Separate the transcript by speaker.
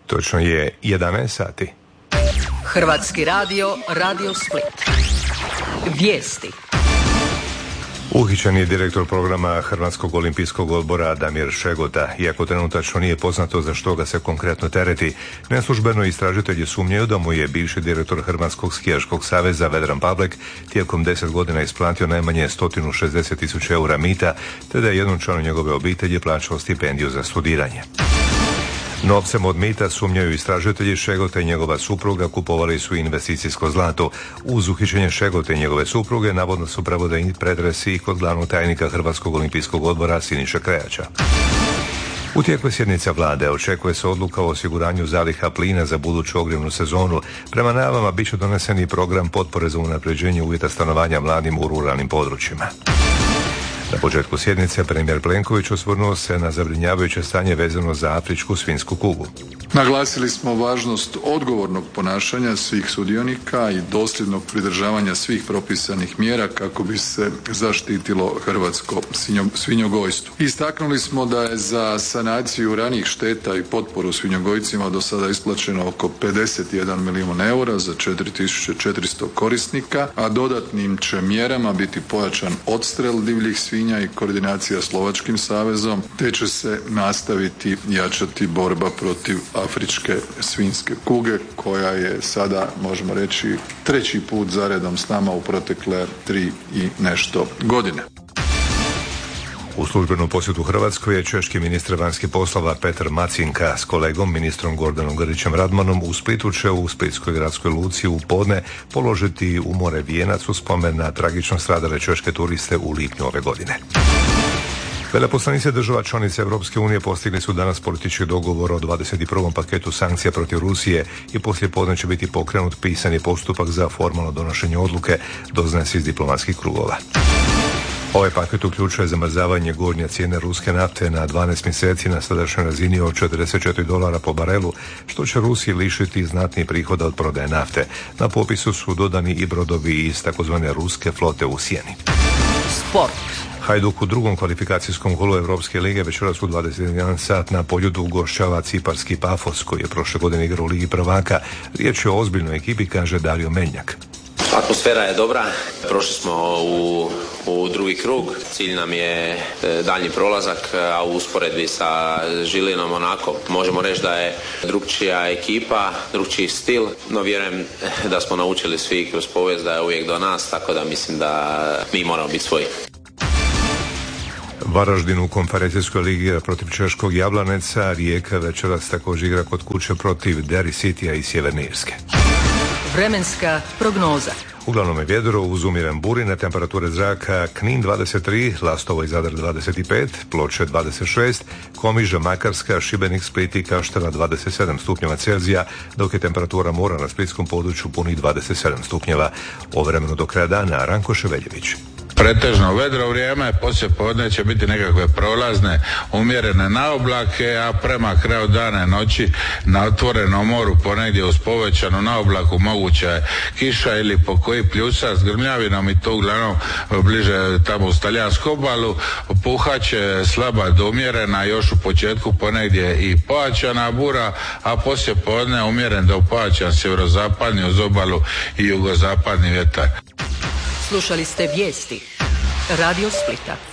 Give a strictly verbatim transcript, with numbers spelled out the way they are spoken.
Speaker 1: Točno je jedanaest sati.
Speaker 2: Hrvatski radio, Radio Split. Vijesti.
Speaker 1: Uhićen je direktor programa Hrvatskog olimpijskog odbora Damir Šegota. Iako trenutačno nije poznato za što ga se konkretno tereti, neslužbeno istražitelji sumnjaju da mu je bivši direktor Hrvatskog skijaškog saveza Vedran Pavlek tijekom deset godina isplatio najmanje sto šezdeset tisuća eura mita, te da je jednom članu njegove obitelji plaćao stipendiju za studiranje. Novcem od mita, sumnjaju istražitelji, Šegota i njegova supruga kupovali su investicijsko zlato. Uz uhićenje Šegota i njegove supruge navodno su prevodeni pretresi i kod glavnog tajnika Hrvatskog olimpijskog odbora Siniše Krajača. U tijeku je sjednica vlade, očekuje se odluka o osiguranju zaliha plina za buduću ogrjevnu sezonu. Prema najavama bit će donesen i program potpore za unapređenje uvjeta stanovanja mladim u ruralnim područjima. Na početku sjednice premijer Plenković osvrnuo se na zabrinjavajuće stanje vezano za afričku svinjsku kugu.
Speaker 3: Naglasili smo važnost odgovornog ponašanja svih sudionika i dosljednog pridržavanja svih propisanih mjera kako bi se zaštitilo hrvatsko svinjogojstvo. Istaknuli smo da je za sanaciju ranijih šteta i potporu svinjogojcima do sada isplaćeno oko pedeset jedan milijun eura za četiri tisuće četiristo korisnika, a dodatnim će mjerama biti pojačan odstrel divljih svinja i koordinacija s Lovačkim savezom, te će se nastaviti jačati borba protiv afričke svinjske kuge, koja je sada, možemo reći, treći put zaredom s nama u protekle tri i nešto godine.
Speaker 1: U službenom posjetu Hrvatskoj je češki ministar vanjskih poslova Petar Macinka s kolegom ministrom Gordanom Grlićem Radmanom u Splitu će u Splitskoj gradskoj luci u podne položiti u more vijenac u spomen na tragično stradale češke turiste u lipnju ove godine. Veleposlanici država članica Europske unije postigli su danas politički dogovor o dvadeset prvom paketu sankcija protiv Rusije i poslije podne će biti pokrenut pisani postupak za formalno donošenje odluke, doznaje se iz diplomatskih krugova. Ovaj paket uključuje zamrzavanje gornje cijene ruske nafte na dvanaest mjeseci na sadašnjoj razini od četrdeset četiri dolara po barelu, što će Rusiji lišiti znatnih prihoda od prodaje nafte. Na popisu su dodani i brodovi iz takozvane ruske flote u sjeni.
Speaker 2: Sport.
Speaker 1: Hajduk u drugom kvalifikacijskom kolu Europske lige večeras u dvadeset jedan sat na Poljudu ugošćava ciparski Pafos, koji je prošle godine igrao u Ligi prvaka. Riječ je o ozbiljnoj ekipi, kaže Dario Meljnjak.
Speaker 4: Atmosfera je dobra, prošli smo u, u drugi krug, cilj nam je daljnji prolazak, a u usporedbi sa Žilinom onako možemo reći da je drugčija ekipa, drugčiji stil, no vjerujem da smo naučili svi kroz povijest da je uvijek do nas, tako da mislim da mi moramo biti svoji.
Speaker 1: Varaždin u konferencijskoj ligi protiv češkog Jablaneca, Rijeka večeras također igra kod kuće protiv Derry Citya iz Sjeverne Irske.
Speaker 2: Vremenska prognoza.
Speaker 1: Uglavnom je vjedro uz umjeren burine, temperature zraka Knin dvadeset tri, Lastovo i Zadar dvadeset pet, Ploče dvadeset šest, Komiža, Makarska, Šibenik, Split i Kaštela dvadeset sedam stupnjeva Celzija, dok je temperatura mora na splitskom području punih dvadeset sedam stupnjeva. O vremenu do kraja dana, Ranko Ševeljević.
Speaker 5: Pretežno vedro vrijeme, poslije podne će biti nekakve prolazne, umjerene naoblake, a prema kraju dana i noći na otvorenom moru ponegdje uz povećanu naoblaku moguća je kiša ili po koji pljusa s grmljavinom i to uglavnom bliže tamo uz talijansku obalu. Puhaće slaba do umjerena, još u početku ponegdje i pojačana bura, a poslije podne umjeren do pojačan sjeverozapadni uz obalu i jugozapadni vjetar.
Speaker 2: Slušali ste vijesti Radio Splita.